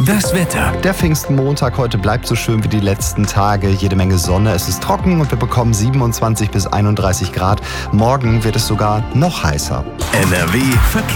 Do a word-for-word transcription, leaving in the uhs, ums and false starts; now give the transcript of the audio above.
Das Wetter. Der Pfingstmontag heute bleibt so schön wie die letzten Tage. Jede Menge Sonne, es ist trocken und wir bekommen siebenundzwanzig bis einunddreißig Grad. Morgen wird es sogar noch heißer. N R W Verkehr.